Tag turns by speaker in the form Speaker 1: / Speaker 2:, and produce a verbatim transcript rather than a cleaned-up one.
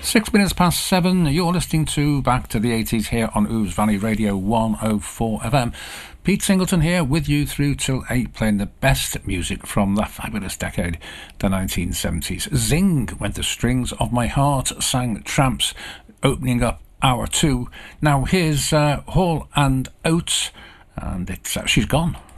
Speaker 1: Six minutes past seven, you're listening to Back to the eighties here on Ouse Valley Radio one oh four F M. Pete Singleton here with you through till eight, playing the best music from the fabulous decade, the nineteen seventies. Zing, When the Strings of My Heart, sang Tramps, opening up hour two. Now here's uh, Hall and Oates, and it's uh, She's Gone.